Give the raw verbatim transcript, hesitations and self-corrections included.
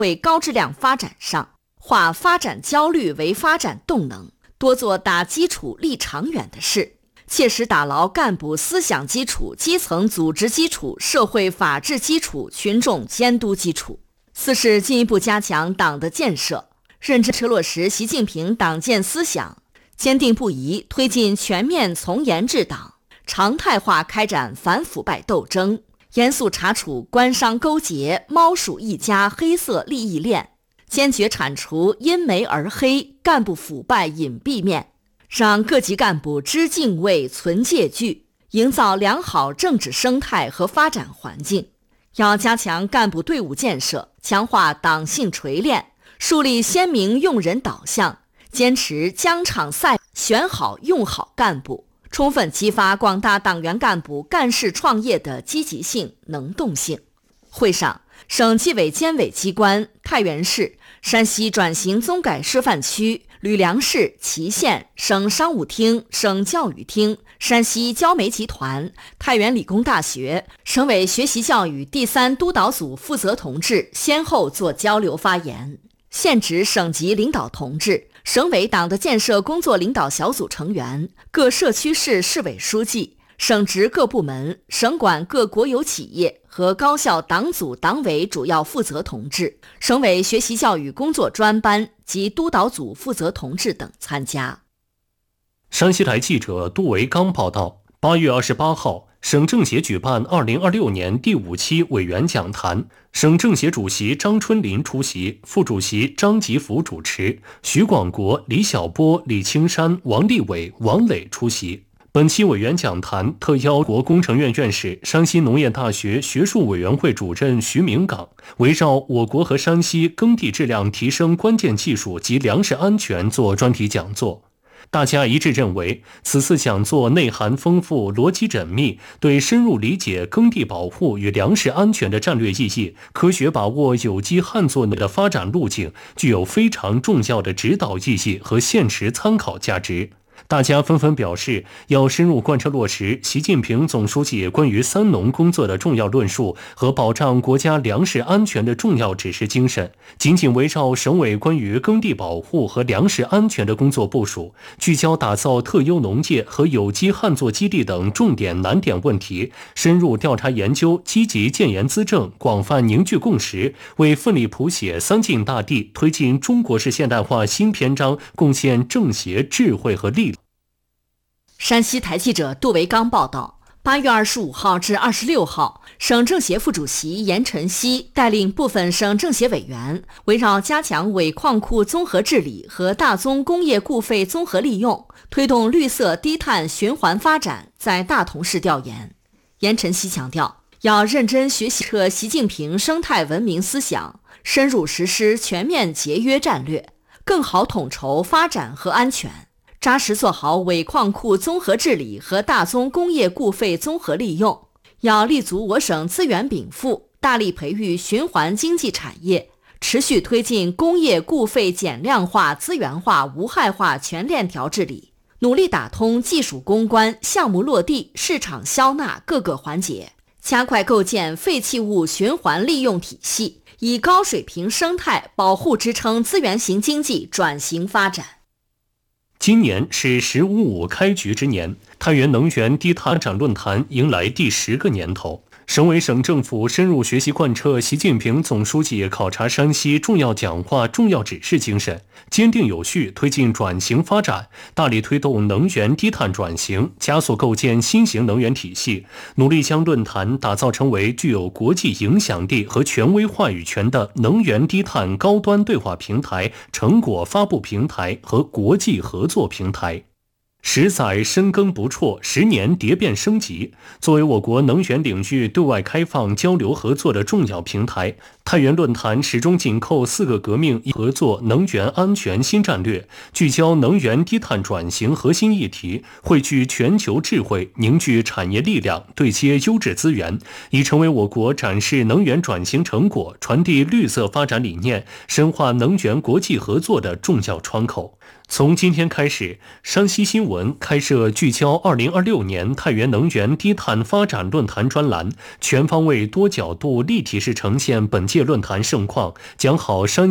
为高质量发展上，化发展焦虑为发展动能，多做打基础立长远的事，切实打牢干部思想基础、基层组织基础、社会法治基础、群众监督基础。四是进一步加强党的建设，认真落实习近平党建思想，坚定不移推进全面从严治党，常态化开展反腐败斗争，严肃查处官商勾结、猫鼠一家黑色利益链，坚决铲除因煤而黑、干部腐败隐蔽面，让各级干部知敬畏、存戒惧，营造良好政治生态和发展环境。要加强干部队伍建设，强化党性锤炼，树立鲜明用人导向，坚持疆场赛选好用好干部，充分激发广大党员干部干事创业的积极性、能动性。会上，省纪委监委机关、太原市、山西转型综改示范区、吕梁市、祁县、省商务厅、省教育厅、山西焦煤集团、太原理工大学、省委学习教育第三督导组负责同志先后作交流发言，现职省级领导同志、省委党的建设工作领导小组成员、各社区市市委书记、省直各部门、省管各国有企业和高校党组党委主要负责同志、省委学习教育工作专班及督导组负责同志等参加。 山西台记者杜维刚报道，八月二十八号，省政协举办二零二六年第五期委员讲坛，省政协主席张春林出席，副主席张吉福主持，徐广国、李晓波、李青山、王立伟、王磊出席。本期委员讲坛特邀国工程院院士、山西农业大学学术委员会主任徐明岗，围绕我国和山西耕地质量提升关键技术及粮食安全做专题讲座。大家一致认为，此次讲座内涵丰富、逻辑缜密，对深入理解耕地保护与粮食安全的战略意义、科学把握有机旱作物的发展路径，具有非常重要的指导意义和现实参考价值。大家纷纷表示，要深入贯彻落实习近平总书记关于三农工作的重要论述和保障国家粮食安全的重要指示精神，紧紧围绕省委关于耕地保护和粮食安全的工作部署，聚焦打造特优农业和有机旱作基地等重点难点问题，深入调查研究，积极建言资政，广泛凝聚共识，为奋力谱写三晋大地、推进中国式现代化新篇章贡献政协智慧和力量。 山西台记者杜维刚报道，八月二十五号至二十六号，省政协副主席严晨曦带领部分省政协委员，围绕加强尾矿库综合治理和大宗工业固废综合利用，推动绿色低碳循环发展，在大同市调研。严晨曦强调，要认真学习彻习近平生态文明思想，深入实施全面节约战略，更好统筹发展和安全，扎实做好尾矿库综合治理和大宗工业固废综合利用。要立足我省资源禀赋，大力培育循环经济产业，持续推进工业固废减量化、资源化、无害化全链条治理，努力打通技术攻关、项目落地、市场销纳各个环节，加快构建废弃物循环利用体系，以高水平生态保护支撑资源型经济转型发展。 今年是“十五五”开局之年，太原能源低碳展论坛迎来第十个年头。省委省政府深入学习贯彻习近平总书记考察山西重要讲话、重要指示精神，坚定有序推进转型发展，大力推动能源低碳转型，加速构建新型能源体系，努力将论坛打造成为具有国际影响力和权威话语权的能源低碳高端对话平台、成果发布平台和国际合作平台。十载深耕不辍，十年蝶变升级。作为我国能源领域对外开放交流合作的重要平台，太原论坛始终紧扣四个革命合作能源安全新战略，聚焦能源低碳转型核心议题，汇聚全球智慧，凝聚产业力量，对接优质资源，已成为我国展示能源转型成果、传递绿色发展理念、深化能源国际合作的重要窗口。 从今天开始，山西新闻开设聚焦二零二六年太原能源低碳发展论坛专栏，全方位多角度立体式呈现本届论坛盛况，讲好山